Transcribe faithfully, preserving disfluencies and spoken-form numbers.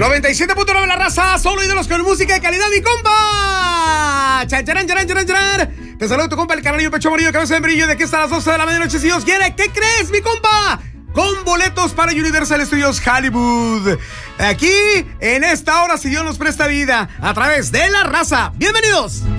noventa y siete punto nueve La Raza, solo ídolos con música de calidad, mi compa. Chan, charan, charan, charan, charan. Te saludo tu compa, el canalillo pecho amarillo, cabeza de brillo, de aquí hasta las doce de la medianoche, si Dios quiere. ¿Qué crees, mi compa? Con boletos para Universal Studios Hollywood. Aquí, en esta hora, si Dios nos presta vida, a través de La Raza. ¡Bienvenidos!